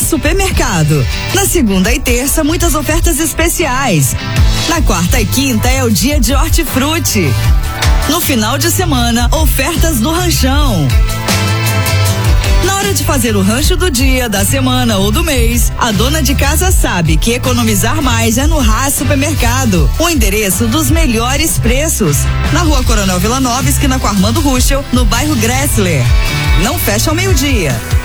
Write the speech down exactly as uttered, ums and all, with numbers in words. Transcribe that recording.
Supermercado. Na segunda e terça, muitas ofertas especiais. Na quarta e quinta é o dia de hortifruti. No final de semana, ofertas do ranchão. Na hora de fazer o rancho do dia, da semana ou do mês, a dona de casa sabe que economizar mais é no Haas Supermercado. O endereço dos melhores preços. Na Rua Coronel Vila Nova, esquina com Armando Ruschel, no bairro Gressler. Não fecha ao meio-dia.